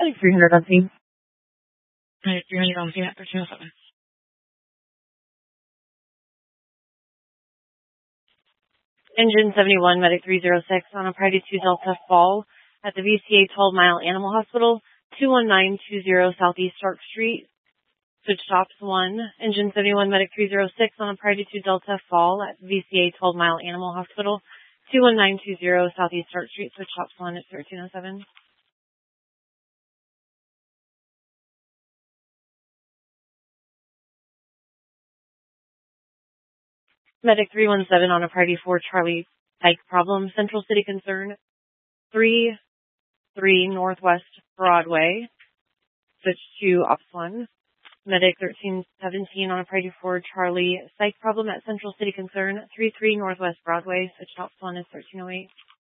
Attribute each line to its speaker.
Speaker 1: Medic 300 on scene.
Speaker 2: Medic 300 on scene at 1307.
Speaker 1: Engine 71, Medic 306 on a Priority 2 Delta Fall at the VCA 12 Mile Animal Hospital, 21920 Southeast Stark Street. Switch stops 1. Engine 71, Medic 306 on a Priority 2 Delta Fall at VCA 12 Mile Animal Hospital, 21920 Southeast Stark Street. Switch stops 1 at 1307. Medic 317 on a Priority 4 Charlie Pike problem. Central City Concern 3 Northwest Broadway. Switch to Ops 1. Medic 1317 on a Priority 4 Charlie Psych problem at Central City Concern 3 Northwest Broadway. Switch to Ops 1 is 1308.